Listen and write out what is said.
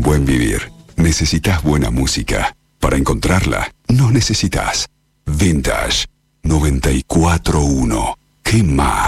buen vivir, necesitas buena música. Para encontrarla, no necesitas. Vintage 94.1. ¿Qué más?